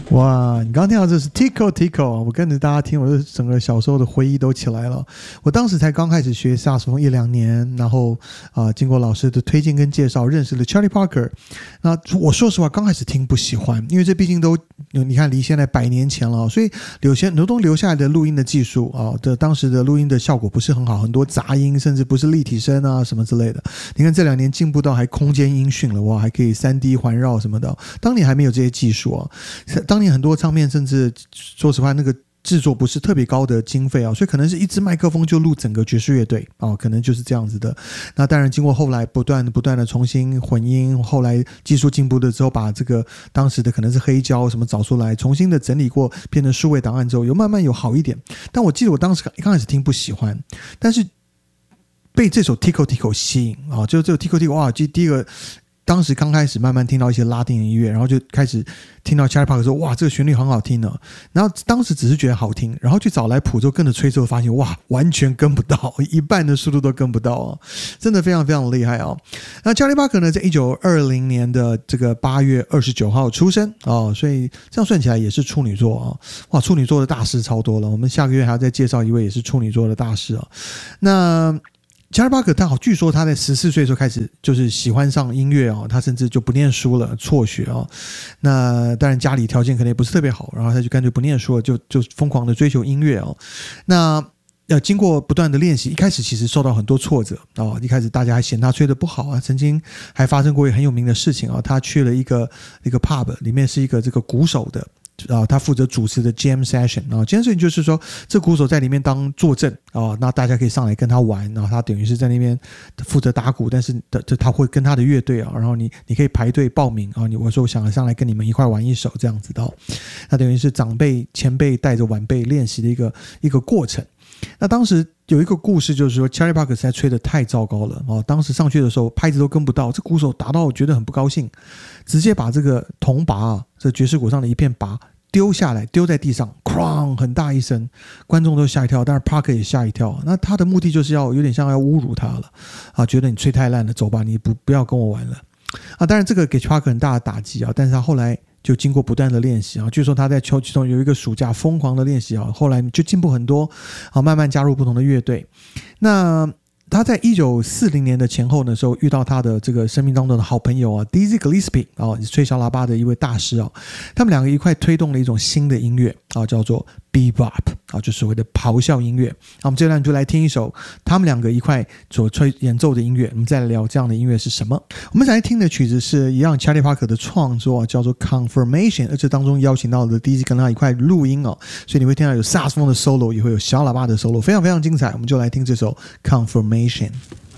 哇，你刚刚听到这是 Tico Tico， 我跟着大家听，我的整个小时候的回忆都起来了。我当时才刚开始学萨克斯风1-2年，然后经过老师的推荐跟介绍，认识了 Charlie Parker。那我说实话，刚开始听不喜欢，因为这毕竟都你看离现在100年前了，所以很多留下来的录音的技术当时的录音的效果不是很好，很多杂音，甚至不是立体声啊什么之类的。你看这2年进步到还空间音讯了，哇，还可以 3D 环绕什么的，当年还没有这些技术啊。当年很多唱片甚至说实话那个制作不是特别高的经费所以可能是一支麦克风就录整个爵士乐队可能就是这样子的。那当然经过后来不断的重新混音，后来技术进步的之后，把这个当时的可能是黑胶什么找出来，重新的整理过，变成数位档案之后，慢慢有好一点。但我记得我当时刚开始听不喜欢，但是被这首 Tico Tico 吸引就这个 Tico Tico 哇，第一个。当时刚开始慢慢听到一些拉丁音乐，然后就开始听到 Charlie Parker 说哇这个旋律很好听然后当时只是觉得好听，然后去找来谱之后跟着吹之后发现哇完全跟不到，一半的速度都跟不到真的非常非常厉害那 Charlie Parker 呢在1920年的这个8月29号出生所以这样算起来也是处女座哇处女座的大师超多了，我们下个月还要再介绍一位也是处女座的大师那Charlie Parker 据说他在14岁的时候开始就是喜欢上音乐他甚至就不念书了，辍学那当然家里条件可能也不是特别好，然后他就干脆不念书了，就疯狂的追求音乐那经过不断的练习，一开始其实受到很多挫折一开始大家还嫌他吹得不好曾经还发生过一个很有名的事情他去了一个 pub， 里面是一个这个鼓手的他负责主持的 jam session jam session 就是说这鼓手在里面当坐镇那大家可以上来跟他玩，然后他等于是在那边负责打鼓，但是他会跟他的乐队然后你可以排队报名我说我想上来跟你们一块玩一首这样子的那等于是长辈前辈带着晚辈练习的一个过程。那当时有一个故事，就是说 Charlie Parker 实在吹得太糟糕了当时上去的时候拍子都跟不到，这鼓手打到我觉得很不高兴，直接把这个铜拔这爵士鼓上的一片拔丢下来，丢在地上，哐很大一声，观众都吓一跳，但是 Parker 也吓一跳。那他的目的就是有点像要侮辱他了觉得你吹太烂了，走吧，你不要跟我玩了当然这个给 Parker 很大的打击但是他后来就经过不断的练习据说他在其中有一个暑假疯狂的练习后来就进步很多慢慢加入不同的乐队。那他在1940年的前后的时候遇到他的这个生命当中的好朋友Dizzy Gillespie吹小喇叭的一位大师他们两个一块推动了一种新的音乐叫做 Bebop 就所谓的咆哮音乐。那我们这段就来听一首他们两个一块所演奏的音乐，我们再来聊这样的音乐是什么。我们来听的曲子是一样 Charlie Parker 的创作叫做 Confirmation， 而且当中邀请到了 Dizzy 跟他一块录音所以你会听到有萨克斯风的 solo， 也会有小喇叭的 solo， 非常非常精彩。我们就来听这首 Confirmation。